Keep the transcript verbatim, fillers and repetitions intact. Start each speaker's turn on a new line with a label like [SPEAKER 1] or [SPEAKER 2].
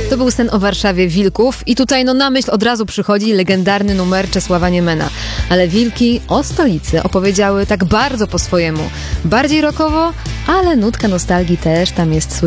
[SPEAKER 1] To był Sen o Warszawie Wilków i tutaj no na myśl od razu przychodzi legendarny numer Czesława Niemena. Ale Wilki o stolicy opowiedziały tak bardzo po swojemu. Bardziej rockowo, ale nutka nostalgii też tam jest słychać.